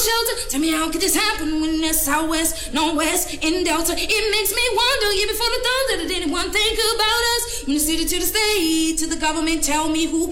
shelter. Tell me how could this happen when there's Southwest, Northwest, in Delta? It makes me wonder, even before the thunder, did anyone think about us? From the city to the state, to the government, tell me who